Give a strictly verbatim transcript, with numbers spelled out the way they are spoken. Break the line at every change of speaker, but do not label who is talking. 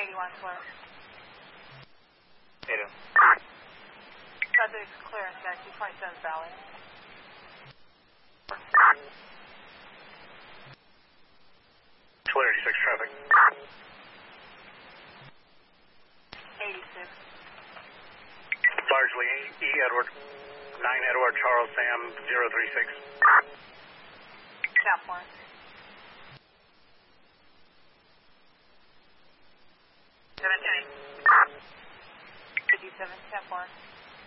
eighty-one, clear.
eighty.
Subject clearance, taxi twenty-seven Valley.
Clear, eighty-six traffic.
eighty-six.
Largely E. Edward. nine Edward, Charles Sam, zero three six.
South one.
seventeen.
fifty-seven, ten four.